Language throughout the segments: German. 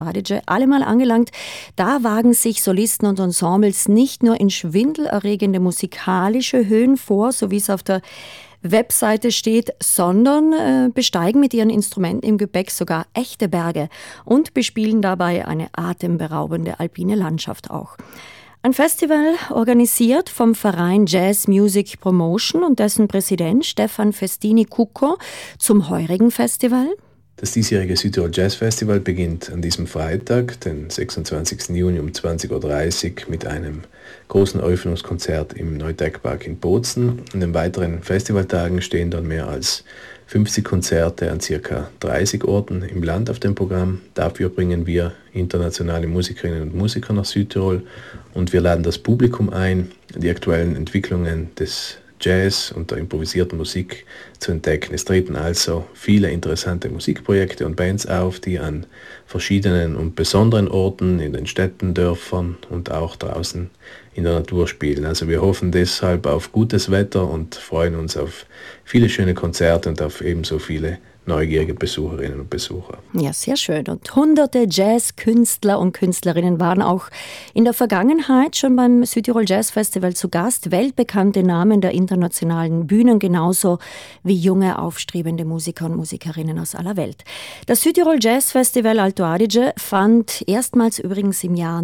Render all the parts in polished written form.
Adige, allemal angelangt. Da wagen sich Solisten und Ensembles nicht nur in schwindelerregende musikalische Höhen vor, so wie es auf der Webseite steht, sondern besteigen mit ihren Instrumenten im Gepäck sogar echte Berge und bespielen dabei eine atemberaubende alpine Landschaft auch. Ein Festival organisiert vom Verein Jazz Music Promotion und dessen Präsident Stefan Festini-Cucco zum heurigen Festival. Das diesjährige Südtirol Jazz Festival beginnt an diesem Freitag, den 26. Juni um 20.30 Uhr mit einem großen Eröffnungskonzert im Neudeckpark in Bozen. In den weiteren Festivaltagen stehen dann mehr als 50 Konzerte an ca. 30 Orten im Land auf dem Programm. Dafür bringen wir internationale Musikerinnen und Musiker nach Südtirol und wir laden das Publikum ein, die aktuellen Entwicklungen des Jazz und der improvisierten Musik zu entdecken. Es treten also viele interessante Musikprojekte und Bands auf, die an verschiedenen und besonderen Orten in den Städten, Dörfern und auch draußen in der Natur spielen. Also wir hoffen deshalb auf gutes Wetter und freuen uns auf viele schöne Konzerte und auf ebenso viele neugierige Besucherinnen und Besucher. Ja, sehr schön. Und hunderte Jazzkünstler und Künstlerinnen waren auch in der Vergangenheit schon beim Südtirol Jazz Festival zu Gast. Weltbekannte Namen der internationalen Bühnen, genauso wie junge, aufstrebende Musiker und Musikerinnen aus aller Welt. Das Südtirol Jazz Festival Alto Adige fand erstmals übrigens im Jahr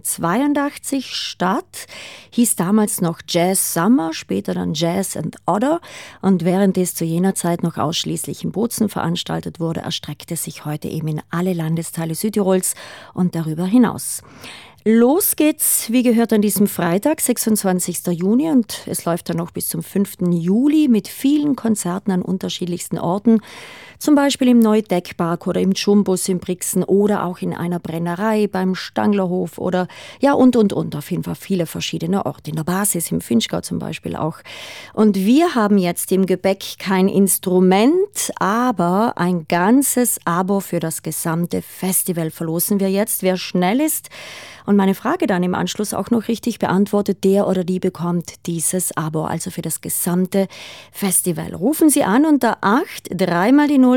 1982 statt, hieß damals noch Jazz Summer, später dann Jazz and Other. Und während es zu jener Zeit noch ausschließlich in Bozen veranstaltet wurde, erstreckte sich heute eben in alle Landesteile Südtirols und darüber hinaus. Los geht's, wie gehört, an diesem Freitag, 26. Juni und es läuft dann noch bis zum 5. Juli mit vielen Konzerten an unterschiedlichsten Orten, zum Beispiel im Neudeckpark oder im Dschumbus in Brixen oder auch in einer Brennerei beim Stanglerhof oder ja und. Auf jeden Fall viele verschiedene Orte. In der Basis im Finchgau zum Beispiel auch. Und wir haben jetzt im Gepäck kein Instrument, aber ein ganzes Abo für das gesamte Festival verlosen wir jetzt. Wer schnell ist und meine Frage dann im Anschluss auch noch richtig beantwortet, der oder die bekommt dieses Abo, also für das gesamte Festival. Rufen Sie an unter 8 3 mal die 0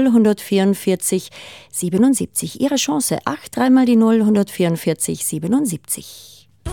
144 77. Ihre Chance 8 3 mal die 0 144 77.